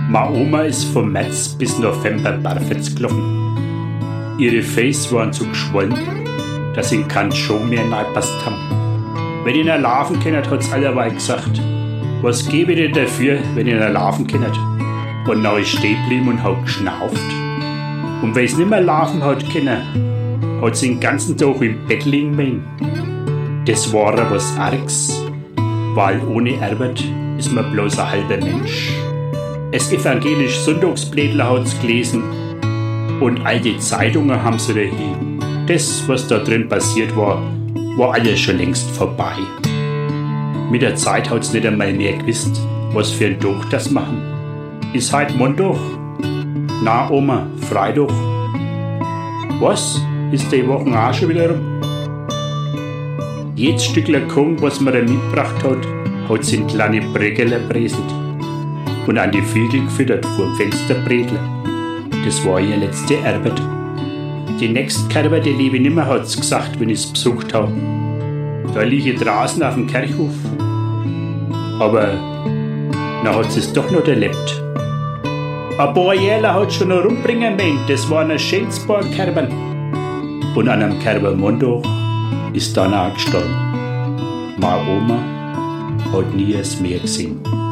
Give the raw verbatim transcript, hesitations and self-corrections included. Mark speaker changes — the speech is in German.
Speaker 1: Meine Oma ist vom März bis November barfuß gelaufen. Ihre Face waren so geschwollen, dass in keinen Schuh mehr reingepasst haben. Wenn ihr ihn laufen kennt, hat's allerweil gesagt, was gebe ich dir dafür, wenn ihr ihn laufen kennt? Und dann ist stehen geblieben und hat geschnauft. Und wenn es nicht mehr laufen hat können, hat sie den ganzen Tag im Bett liegen müssen. Das war was Args, weil ohne Arbeit ist man bloß ein halber Mensch. Das evangelische Sonntagsblättler hat's gelesen und all die Zeitungen haben sie dahin. Das, was da drin passiert war, war alles schon längst vorbei. Mit der Zeit hat's nicht einmal mehr gewusst, was für ein Tag das machen. Ist heute Montag? Na, Oma, Freitag. Was? Ist die Woche auch schon wieder rum? Jedes Stückler Kuchen, was man da mitgebracht hat, hat sie in kleine Breckerl erpreselt und an die Vögel gefüttert vor dem Fensterbredler. Das war ihr letzte Arbeit. Die nächste Kerbe, die lebe ich nimmer, hat's gesagt, wenn ich's besucht hab. Da liege ich draußen auf dem Kirchhof. Aber na hat sie's doch noch erlebt. Ein paar Jährler hat schon noch rumbringen müssen, das waren ein schönes paar Kerben. Und an einem Kerbermontag ist dann auch gestorben. Meine Oma hat nie es mehr gesehen.